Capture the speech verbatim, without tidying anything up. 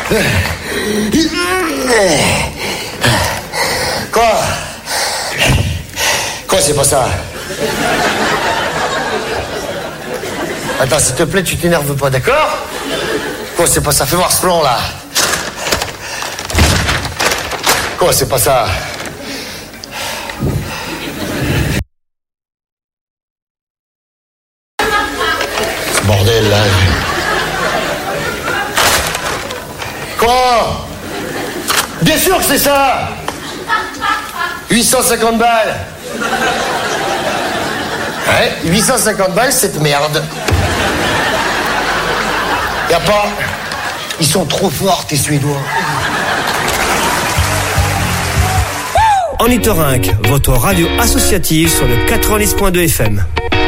Quoi? Quoi, c'est pas ça? Attends, s'il te plaît, tu t'énerves pas, d'accord? Quoi, c'est pas ça? Fais voir ce plan, là. Quoi, c'est pas ça? Ce bordel, là. Quoi? Bien sûr que c'est ça! huit cent cinquante balles! Ouais, huit cent cinquante balles, cette merde. Y'a pas... Ils sont trop forts, tes Suédois. Ornithorynque, votre radio associative sur le quatre-vingt-dix point deux F M.